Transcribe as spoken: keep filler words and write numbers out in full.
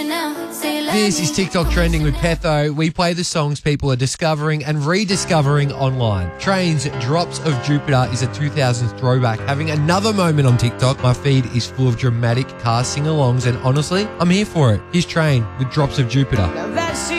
This is TikTok Trending with Petho. We play the songs people are discovering and rediscovering online. Train's Drops of Jupiter is a two thousands throwback, having another moment on TikTok. My feed is full of dramatic car sing-alongs, and honestly, I'm here for it. Here's Train with Drops of Jupiter.